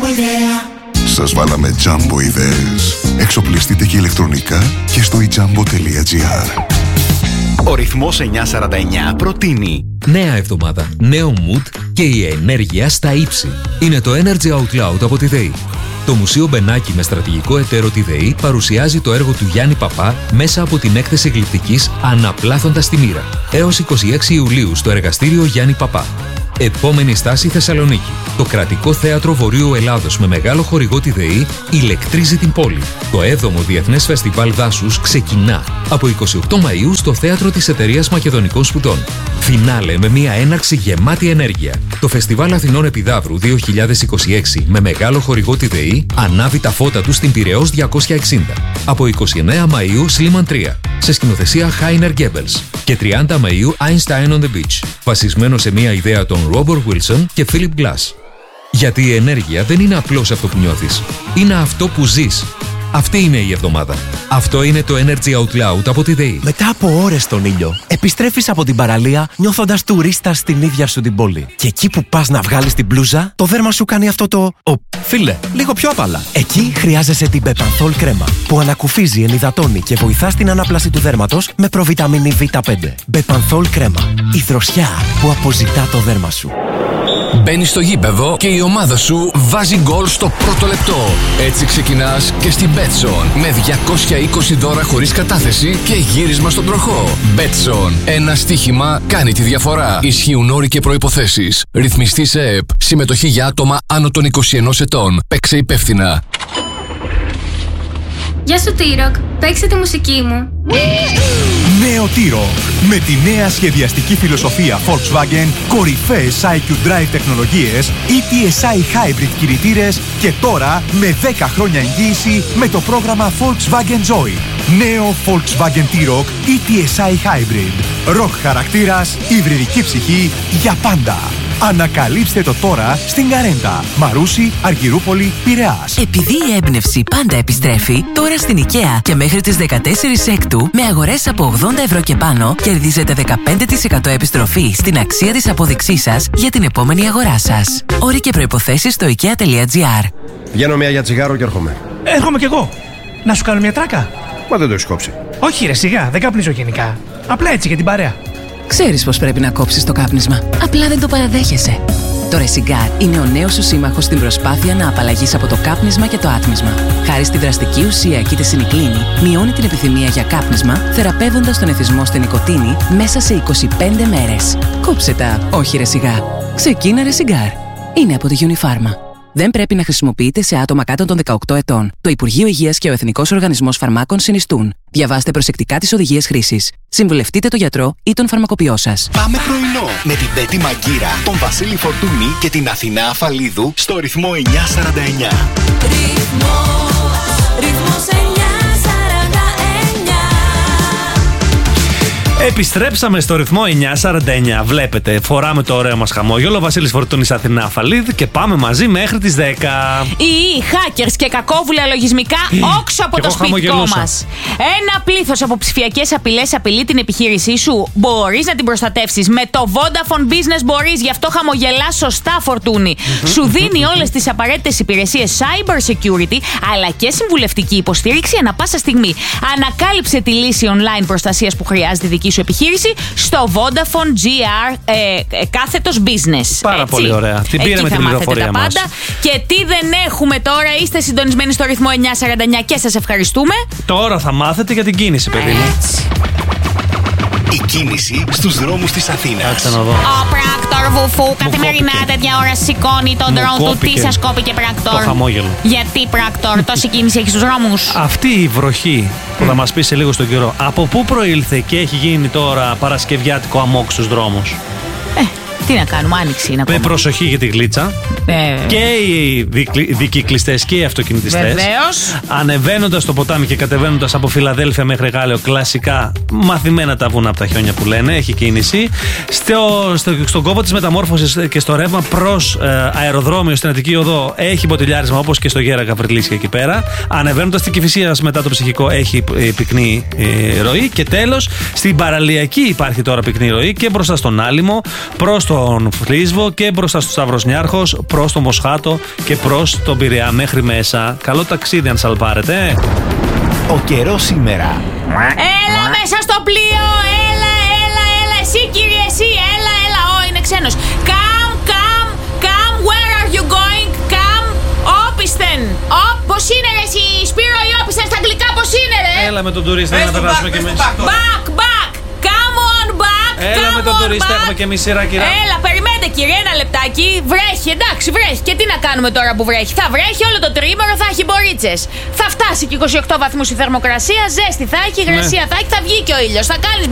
Σας βάλαμε Jumbo ιδέες. Εξοπλιστείτε και ηλεκτρονικά και στο ijumbo.gr. Ο ρυθμός 949 προτείνει νέα εβδομάδα, νέο mood και η ενέργεια στα ύψη. Είναι το Energy Out Loud από τη ΔΕΗ. Το Μουσείο Μπενάκη με στρατηγικό εταίρο τη ΔΕΗ παρουσιάζει το έργο του Γιάννη Παπά μέσα από την έκθεση γλυπτικής «Αναπλάθοντας τη μοίρα» έως 26 Ιουλίου στο εργαστήριο Γιάννη Παπά. Επόμενη στάση Θεσσαλονίκη. Το Κρατικό Θέατρο Βορείου Ελλάδος με μεγάλο χορηγό τη ΔΕΗ ηλεκτρίζει την πόλη. Το 7ο Διεθνές Φεστιβάλ Δάσους ξεκινά από 28 Μαΐου στο Θέατρο της Εταιρείας Μακεδονικών Σπουδών. Φινάλε με μια έναρξη γεμάτη ενέργεια. Το Φεστιβάλ Αθηνών Επιδαύρου 2026 με μεγάλο χορηγό τη ΔΕΗ ανάβει τα φώτα του στην Πειραιώς 260. Από 29 Μαΐου Σλίμαν 3 σε σκηνοθεσία Χάινερ Γκέμπελς και 30 Μαΐου Einstein on the Beach, βασισμένο σε μια ιδέα των Ρόμπορτ Βίλσον και Φίλιπ Γκλάς. Γιατί η ενέργεια δεν είναι απλώς αυτό που νιώθεις, είναι αυτό που ζεις. Αυτή είναι η εβδομάδα. Αυτό είναι το Energy Out Loud από τη ΔΕΗ. Μετά από ώρες στον ήλιο, επιστρέφεις από την παραλία νιώθοντας τουρίστας στην ίδια σου την πόλη. Και εκεί που πας να βγάλεις την μπλούζα, το δέρμα σου κάνει αυτό το φίλε, λίγο πιο απαλά. Εκεί χρειάζεσαι την Bepanthol κρέμα, που ανακουφίζει, ενυδατώνει και βοηθά στην ανάπλαση του δέρματος με προβιταμίνη Β5. Bepanthol κρέμα. Η δροσιά που αποζητά το δέρμα σου. Μπαίνεις στο γήπεδο και η ομάδα σου βάζει γκολ στο πρώτο λεπτό. Έτσι ξεκινάς και στην Betson με 220 δώρα χωρίς κατάθεση και γύρισμα στον τροχό. Betson. Ένα στοίχημα κάνει τη διαφορά. Ισχύουν όροι και προϋποθέσεις. Ρυθμιστή σε ΕΕΠ. Συμμετοχή για άτομα άνω των 21 ετών. Παίξε υπεύθυνα. Γεια σου T-Rock, παίξε τη μουσική μου. Νέο T-Rock. Με τη νέα σχεδιαστική φιλοσοφία Volkswagen, κορυφαίες IQ Drive τεχνολογίες, ETSI Hybrid κινητήρες και τώρα με 10 χρόνια εγγύηση με το πρόγραμμα Volkswagen Joy. Νέο Volkswagen T-Rock ETSI Hybrid. Rock χαρακτήρας, υβριδική ψυχή για πάντα. Ανακαλύψτε το τώρα στην Καρέντα, Μαρούσι, Αργυρούπολη, Πειραιάς. Επειδή η έμπνευση πάντα επιστρέφει, τώρα στην IKEA και μέχρι τις 14 Έκτου, με αγορές από 80 ευρώ και πάνω, κερδίζετε 15% επιστροφή στην αξία της απόδειξής σας για την επόμενη αγορά σας. Όροι και προϋποθέσεις στο ikea.gr. Βγαίνω μια για τσιγάρο και έρχομαι. Έρχομαι κι εγώ. Να σου κάνω μια τράκα. Μα δεν το έχεις κόψει. Όχι ρε σιγά, δεν καπνίζω γενικά. Απλά έτσι για την παρέα. Ξέρεις πως πρέπει να κόψεις το κάπνισμα. Απλά δεν το παραδέχεσαι. Το Resigar είναι ο νέος σου σύμμαχος στην προσπάθεια να απαλλαγείς από το κάπνισμα και το άτμισμα. Χάρη στη δραστική ουσία κητεσινικλίνη, μειώνει την επιθυμία για κάπνισμα, θεραπεύοντας τον εθισμό στην νοικοτήνη μέσα σε 25 μέρες. Κόψε τα, όχι Resigar. Ξεκίνα Resigar. Είναι από τη Unifarma. Δεν πρέπει να χρησιμοποιείται σε άτομα κάτω των 18 ετών. Το Υπουργείο Υγείας και ο Εθνικός Οργανισμός Φαρμάκων συνιστούν. Διαβάστε προσεκτικά τις οδηγίες χρήσης. Συμβουλευτείτε τον γιατρό ή τον φαρμακοποιό σας. Πάμε πρωινό με την Πέτη Μαγκύρα, τον Βασίλη Φορτούνη και την Αθηνά Αφαλίδου στο ρυθμό 949. Ρυθμός 949. Επιστρέψαμε στο ρυθμό 949. Βλέπετε, φοράμε το ωραίο μας χαμόγελο. Βασίλης Φορτούνης, Αθηνά Αφαλίδη και πάμε μαζί μέχρι τις 10. Οι hackers και κακόβουλα λογισμικά όξω από το σπιτικό μας. Ένα πλήθος από ψηφιακές απειλές απειλεί την επιχείρησή σου. Μπορείς να την προστατεύσεις. Με το Vodafone Business μπορείς. Γι' αυτό χαμογελάς σωστά, Φορτούνη. Σου δίνει όλες τις απαραίτητες υπηρεσίες cyber security αλλά και συμβουλευτική υποστήριξη ανά πάσα στιγμή. Ανακάλυψε τη λύση online προστασίας που χρειάζεται η δική σου επιχείρηση στο Vodafone GR κάθετος business. Πάρα έτσι. Πολύ ωραία. Την πήραμε την πληροφορία μας. Και τι δεν έχουμε τώρα, είστε συντονισμένοι στο ρυθμό 949 και σας ευχαριστούμε. Τώρα θα μάθετε για την κίνηση, παιδί μου. Η κίνηση στους δρόμους της Αθήνας. Ο πράκτορ Βουφού καθημερινά τέτοια ώρα σηκώνει τον drone του. Τι σας κόπηκε, πράκτορ? Το χαμόγελο. Γιατί, πράκτορ, τόση κίνηση έχει στους δρόμους? Αυτή η βροχή που θα μας πει σε λίγο στον καιρό, από πού προήλθε και έχει γίνει τώρα παρασκευιάτικο αμόκ στους δρόμους? Τι να κάνουμε, άνοιξη είναι ακόμα. Με προσοχή για τη γλίτσα. Και οι δικυκλιστές και οι αυτοκινητιστές. Βεβαίως. Ανεβαίνοντας το ποτάμι και κατεβαίνοντας από Φιλαδέλφια μέχρι Γάλλιο, κλασικά μαθημένα τα βουνά από τα χιόνια που λένε, έχει κίνηση. Στον κόπο της μεταμόρφωσης και στο ρεύμα προς αεροδρόμιο, στην Αττική Οδό, έχει μποτιλιάρισμα όπως και στο Γέρα Γαβριλίσια εκεί πέρα. Ανεβαίνοντας στην Κηφισίας μετά το Ψυχικό, έχει πυκνή ροή. Και τέλος, στην παραλιακή υπάρχει τώρα πυκνή ροή και μπροστά στον Άλυμο προς το στον Φλίσβο και μπροστά στο Σταυροσνιάρχος, προς το Μοσχάτο και προς τον Πειραιά μέχρι μέσα. Καλό ταξίδι αν σαλπάρετε. Ο καιρός σήμερα. Έλα μέσα στο πλοίο, έλα. Εσύ κύριε, εσύ, έλα. Είναι ξένος. Come, where are you going? Come, όπισθεν. Πώς είναι ρε εσύ, Σπύρο ή όπισθεν στα αγγλικά, πώς είναι ρε? Έλα με τον τουρίστα να περάσουμε κι εμείς. Back, come on back. Έλα με τον τουρίστα, έχουμε κι εμείς σειρά κυρά. Έλα, περιμένετε κύριε, ένα λεπτάκι. Βρέχει, εντάξει, βρέχει. Και τι να κάνουμε τώρα που βρέχει? Θα βρέχει όλο το τρίμηνο, θα έχει μπορίτσες. Θα φτάσει και 28 βαθμούς η θερμοκρασία, ζέστη θα έχει, υγρασία θα έχει, θα βγει και ο ήλιος. Θα κάνεις